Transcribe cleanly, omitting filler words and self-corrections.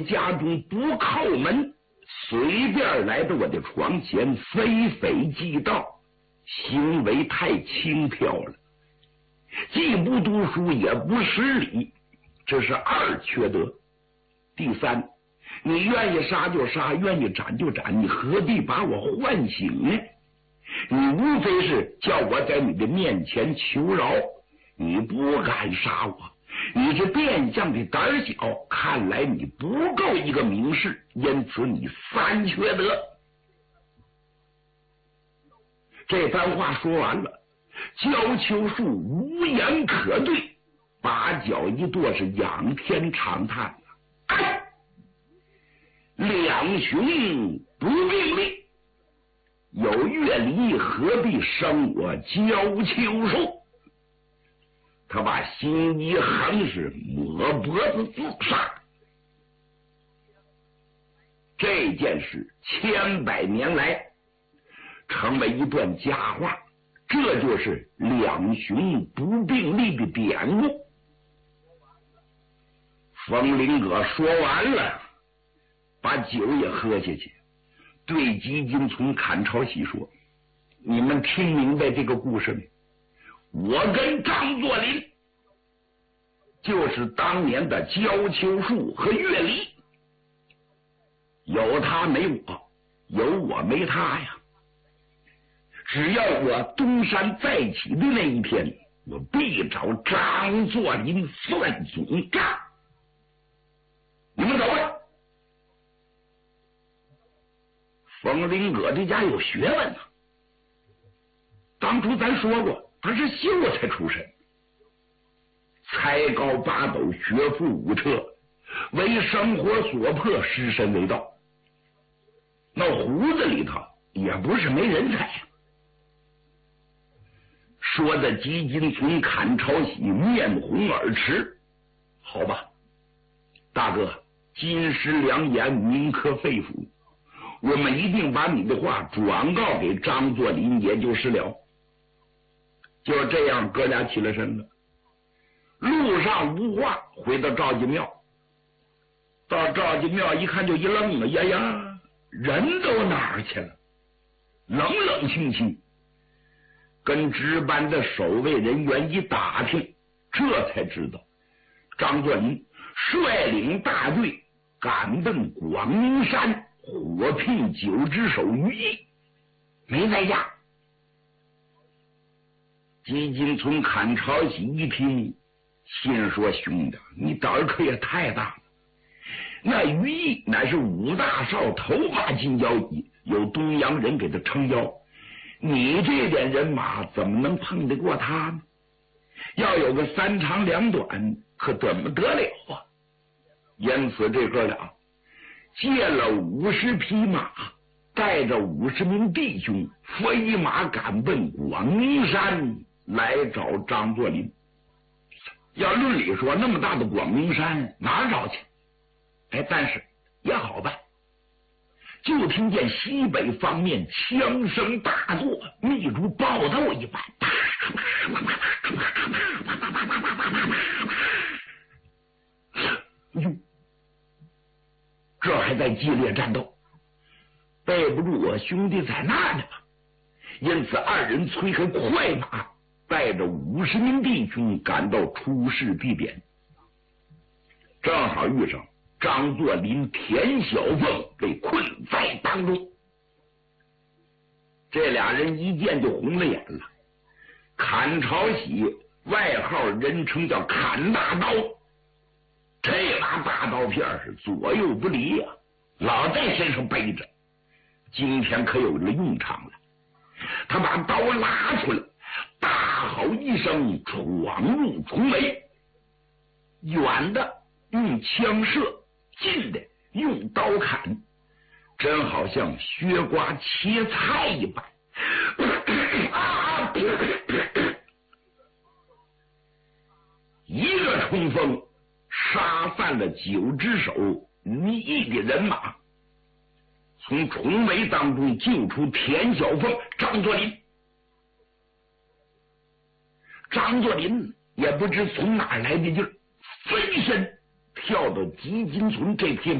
家中不叩门，随便来到我的床前，非非即到，行为太轻佻了，既不读书也不识礼，这是二缺德。第三，你愿意杀就杀，愿意斩就斩，你何必把我唤醒呢？你无非是叫我在你的面前求饶，你不敢杀我，你是变相的胆小，看来你不够一个名士，因此你三缺德。这番话说完了，焦秋树无言可对，把脚一跺，是仰天长叹：两雄不并立，有乐离，何必生我焦秋树？他把心一横，是抹脖子自杀。这件事千百年来成为一段佳话，这就是两雄不并立的典故。冯林阁说完了，把酒也喝下去，对吉金从、阚朝喜说：你们听明白这个故事没？我跟张作霖就是当年的焦秋树和乐离，有他没我，有我没他呀。只要我东山再起的那一天，我必找张作霖算总账。你们走吧。冯林阁这家有学问啊，当初咱说过，他是秀才出身，才高八斗，学富五车，为生活所迫，失身为道。那胡子里头也不是没人才啊。说的吉金从、阚朝喜面红耳赤。好吧，大哥，金石良言，铭刻肺腑，我们一定把你的话转告给张作霖，也就是了。就这样，哥俩起了身了。路上无话，回到赵金庙。到赵金庙一看，就一愣了，呀，人都哪儿去了？冷冷清清。跟值班的守卫人员一打听，这才知道张作霖率领大队赶奔广明山，火聘九只手于毅，没在家。吉金从、阚朝喜一听，心说：兄弟，你胆可也太大了。那于毅乃是五大少头把金交椅，有东洋人给他撑腰，你这点人马怎么能碰得过他呢？要有个三长两短，可怎么得了啊？因此这哥俩借了50匹马，带着50名弟兄，飞马赶奔广明山来找张作霖。要论理说，那么大的广明山哪儿找去？但是也好办。就听见西北方面枪声大作，密如爆豆一般，哟，这还在激烈战斗，背不住我兄弟在那呢吧？因此二人催开快马，带着50名弟兄赶到出事地点，正好遇上张作霖、田小凤被困在当中。这俩人一见就红了眼了。阚朝喜外号人称叫阚大刀，这把大刀片是左右不离啊，老在身上背着，今天可有了用场了。他把刀拉出来，大吼一声，闯入重围，远的用枪射，近的用刀砍，真好像削瓜切菜一般。一个冲锋杀散了9只手于毅的人马，从重围当中救出田小凤、张作霖。张作霖也不知从哪来的劲儿，飞身跳到吉金村这片